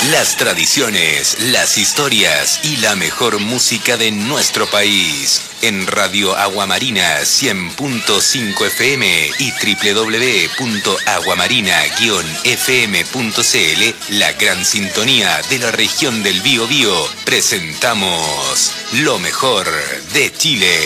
Las tradiciones, las historias y la mejor música de nuestro país. En Radio Aguamarina 100.5 FM y www.aguamarina-fm.cl, la gran sintonía de la región del Biobío, presentamos lo mejor de Chile.